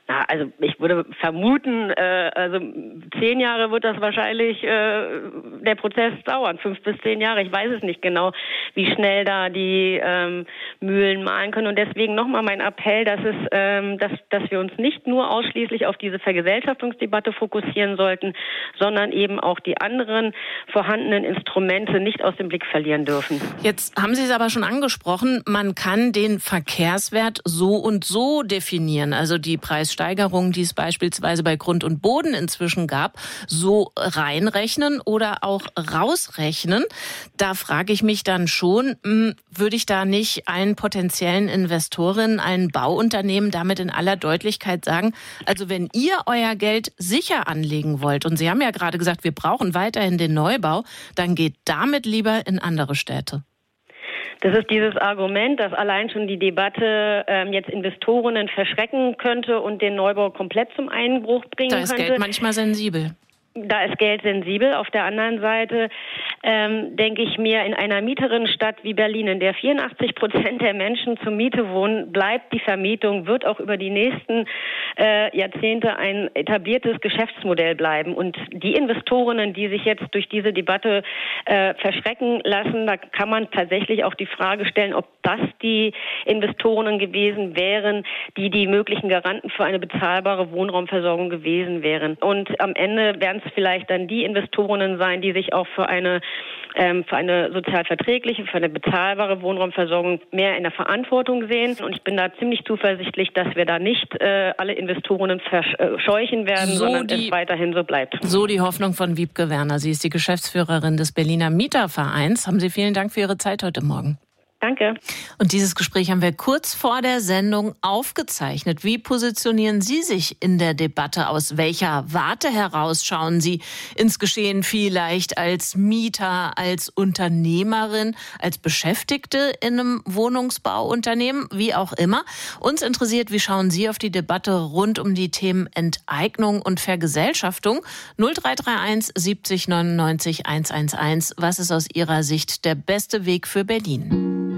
Also ich würde vermuten, 10 Jahre wird das wahrscheinlich der Prozess dauern, 5 bis 10 Jahre. Ich weiß es nicht genau, wie schnell da die Mühlen mahlen können. Und deswegen nochmal mein Appell, dass wir uns nicht nur ausschließlich auf diese Vergesellschaftungsdebatte fokussieren sollten, sondern eben auch die anderen vorhandenen Instrumente nicht aus dem Blick verlieren dürfen. Jetzt haben Sie es aber schon angesprochen, man kann den Verkehrswert so und so definieren. Also die Preissteigerungen, die es beispielsweise bei Grund und Boden inzwischen gab, so reinrechnen oder auch rausrechnen. Da frage ich mich dann schon, würde ich da nicht allen potenziellen Investorinnen, allen Bauunternehmen damit in aller Deutlichkeit sagen, also wenn ihr euer Geld sicher anlegen wollt, und Sie haben ja gerade gesagt, wir brauchen weiterhin den Neubau, dann geht damit lieber in andere Städte. Das ist dieses Argument, dass allein schon die Debatte jetzt Investorinnen verschrecken könnte und den Neubau komplett zum Einbruch bringen könnte. Da ist Geld manchmal sensibel. Da ist Geld sensibel. Auf der anderen Seite denke ich mir, in einer Mieterinnenstadt wie Berlin, in der 84% der Menschen zur Miete wohnen, bleibt die Vermietung, wird auch über die nächsten Jahrzehnte ein etabliertes Geschäftsmodell bleiben. Und die Investorinnen, die sich jetzt durch diese Debatte verschrecken lassen, da kann man tatsächlich auch die Frage stellen, ob das die Investorinnen gewesen wären, die möglichen Garanten für eine bezahlbare Wohnraumversorgung gewesen wären. Und am Ende werden es vielleicht dann die Investorinnen sein, die sich auch für eine sozial verträgliche, für eine bezahlbare Wohnraumversorgung mehr in der Verantwortung sehen. Und ich bin da ziemlich zuversichtlich, dass wir da nicht alle Investorinnen verscheuchen werden, sondern es weiterhin so bleibt. So die Hoffnung von Wiebke Werner. Sie ist die Geschäftsführerin des Berliner Mietervereins. Haben Sie vielen Dank für Ihre Zeit heute Morgen. Danke. Und dieses Gespräch haben wir kurz vor der Sendung aufgezeichnet. Wie positionieren Sie sich in der Debatte? Aus welcher Warte heraus schauen Sie ins Geschehen, vielleicht als Mieter, als Unternehmerin, als Beschäftigte in einem Wohnungsbauunternehmen, wie auch immer? Uns interessiert, wie schauen Sie auf die Debatte rund um die Themen Enteignung und Vergesellschaftung? 0331 70 99 111. Was ist aus Ihrer Sicht der beste Weg für Berlin?